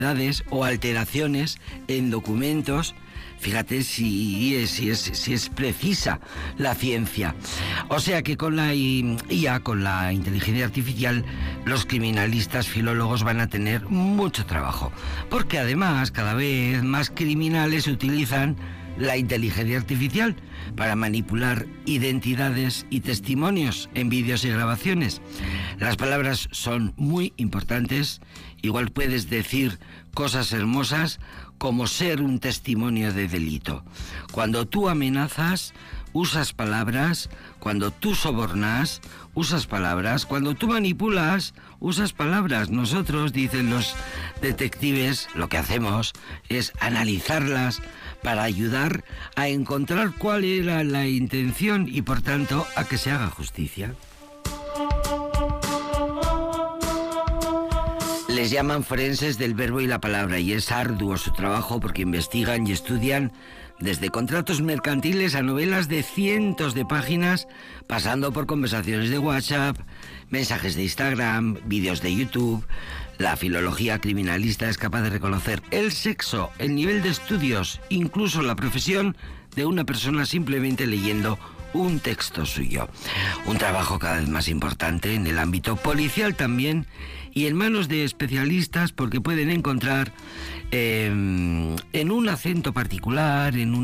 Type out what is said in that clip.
o alteraciones en documentos. Fíjate si es precisa la ciencia. O sea que con la IA, con la inteligencia artificial, los criminalistas filólogos van a tener mucho trabajo. Porque además cada vez más criminales utilizan la inteligencia artificial para manipular identidades y testimonios en vídeos y grabaciones. Las palabras son muy importantes. Igual puedes decir cosas hermosas como ser un testimonio de delito. Cuando tú amenazas, usas palabras. Cuando tú sobornas, usas palabras. Cuando tú manipulas, usas palabras. Nosotros, dicen los detectives, lo que hacemos es analizarlas para ayudar a encontrar cuál era la intención y, por tanto, a que se haga justicia. Les llaman forenses del verbo y la palabra, y es arduo su trabajo porque investigan y estudian desde contratos mercantiles a novelas de cientos de páginas, pasando por conversaciones de WhatsApp, mensajes de Instagram, vídeos de YouTube. La filología criminalista es capaz de reconocer el sexo, el nivel de estudios, incluso la profesión de una persona simplemente leyendo un texto suyo. Un trabajo cada vez más importante en el ámbito policial también, y en manos de especialistas, porque pueden encontrar en un acento particular, en un